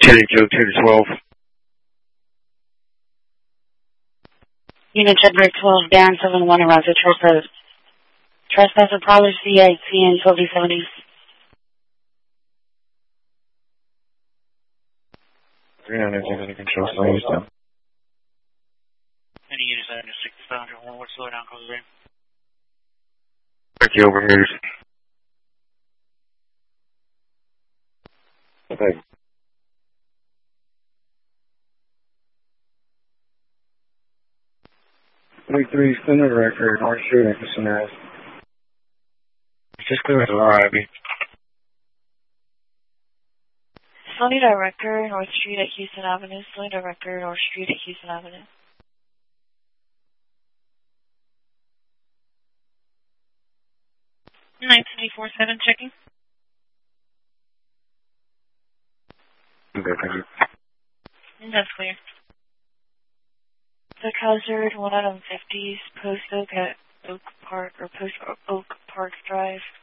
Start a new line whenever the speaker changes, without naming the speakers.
Chitty Joe 2 to 12.
Unit Jetbird 12, Dan 7-1 around the trespass. Trespasser Prowler CA, CN 12D70.
Control sign is down.
Any units under 6,001, what's slow down, close range?
Turkey overhears. Okay. 33 Center record, North Street, Nicholson Ave. Just clear as a RIB.
Sony Director, North Street at Houston Avenue. Sony Director, North Street at Houston Avenue.
$974.7 checking.
Okay, thank you.
That's clear.
The Hazard, 1 out of 50s, Post Oak at Oak Park, or Post Oak Park Drive.